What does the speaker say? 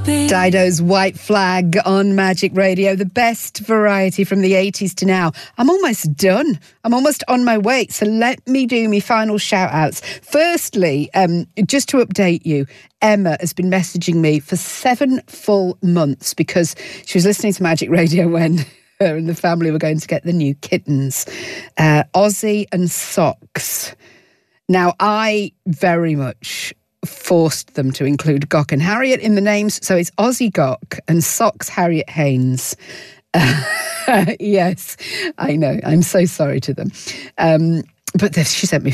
Dido's White Flag on Magic Radio, the best variety from the 80s to now. I'm almost done. I'm almost on my way. So let me do my final shout outs. Firstly, just to update you, Emma has been messaging me for 7 full months because she was listening to Magic Radio when her and the family were going to get the new kittens, Ozzy and Socks. Now, I very much forced them to include Gok and Harriet in the names, so it's Ozzy Gok and Socks Harriet Haynes. Yes, I know. I'm so sorry to them. But she sent me